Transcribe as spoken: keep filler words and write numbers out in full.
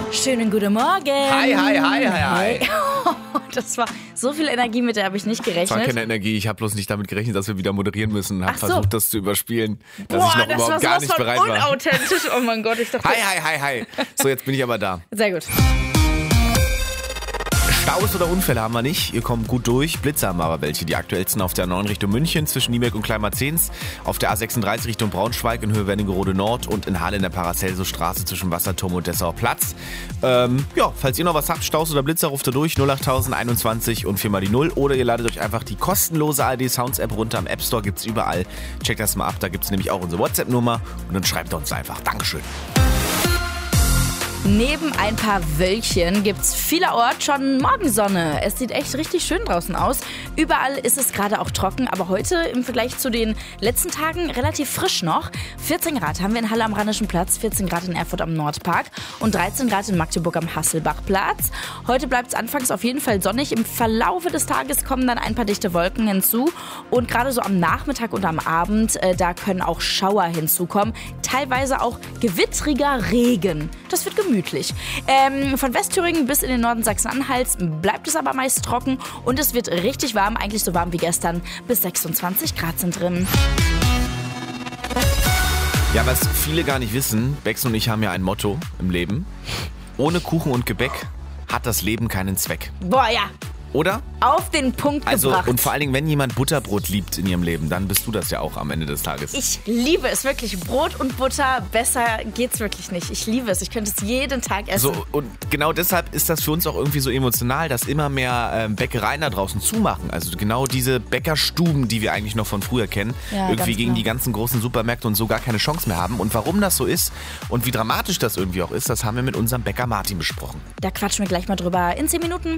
Schönen guten Morgen. Hi, hi, hi, hi, hi. Das war so viel Energie, mit der habe ich nicht gerechnet. Das war keine Energie, ich habe bloß nicht damit gerechnet, dass wir wieder moderieren müssen. Habe Ach so. versucht, das zu überspielen, dass Boah, ich noch das überhaupt war gar sowas nicht von bereit war. unauthentisch. Oh mein Gott, ich dachte... Hi, hi, hi, hi. So, jetzt bin ich aber da. Sehr gut. Staus oder Unfälle haben wir nicht. Ihr kommt gut durch. Blitze haben wir aber welche. Die aktuellsten auf der neun Richtung München zwischen Nieberg und Kleinmarzens. Auf der A sechsunddreißig Richtung Braunschweig in Höhe Wernigerode Nord und in Halle in der Paracelsus-Straße zwischen Wasserturm und Dessauer Platz. Ähm, ja, falls ihr noch was habt, Staus oder Blitzer, ruft ihr durch null acht null null einundzwanzig und vier mal die null. Oder ihr ladet euch einfach die kostenlose A R D Sounds App runter. Am App Store gibt's überall. Checkt das mal ab. Da gibt's nämlich auch unsere WhatsApp-Nummer. Und dann schreibt uns einfach. Dankeschön. Neben ein paar Wölkchen gibt's vielerorts schon Morgensonne. Es sieht echt richtig schön draußen aus. Überall ist es gerade auch trocken, aber heute im Vergleich zu den letzten Tagen relativ frisch noch. vierzehn Grad haben wir in Halle am Rheinischen Platz, vierzehn Grad in Erfurt am Nordpark und dreizehn Grad in Magdeburg am Hasselbachplatz. Heute bleibt es anfangs auf jeden Fall sonnig. Im Verlaufe des Tages kommen dann ein paar dichte Wolken hinzu. Und gerade so am Nachmittag und am Abend, äh, da können auch Schauer hinzukommen. Teilweise auch gewittriger Regen. Das wird gemütlich. Ähm, von Westthüringen bis in den Norden Sachsen-Anhalts bleibt es aber meist trocken und es wird richtig warm, eigentlich so warm wie gestern, bis sechsundzwanzig Grad sind drin. Ja, was viele gar nicht wissen, Bex und ich haben ja ein Motto im Leben. Ohne Kuchen und Gebäck hat das Leben keinen Zweck. Boah, ja. Oder? Auf den Punkt Also, gebracht. und vor allen Dingen, wenn jemand Butterbrot liebt in ihrem Leben, dann bist du das ja auch am Ende des Tages. Ich liebe es wirklich. Brot und Butter, besser geht's wirklich nicht. Ich liebe es. Ich könnte es jeden Tag essen. So, und genau deshalb ist das für uns auch irgendwie so emotional, dass immer mehr ähm, Bäckereien da draußen zumachen. Also genau diese Bäckerstuben, die wir eigentlich noch von früher kennen, Ja, irgendwie ganz gegen genau. die ganzen großen Supermärkte und so gar keine Chance mehr haben. Und warum das so ist und wie dramatisch das irgendwie auch ist, das haben wir mit unserem Bäcker Martin besprochen. Da quatschen wir gleich mal drüber in zehn Minuten.